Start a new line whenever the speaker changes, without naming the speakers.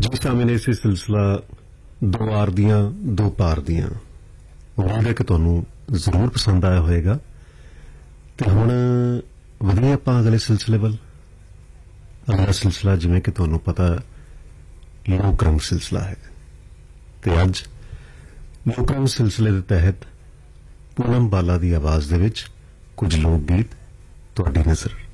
जी सामने इस सिलसिला दो आर दियां दो पार दियां उम्मीद है कि तुहानू जरूर पसंद आया होएगा। ते हुण वधिए आपां अगले सिलसिले वल। अगला सिलसिला जिवें कि तुहानू पता लोक रंग सिलसिला है ते अज लोक रंग सिलसिले दे तहत पूनम बाला दी आवाज दे विच कुछ लोक गीत तुहाडी नज़र।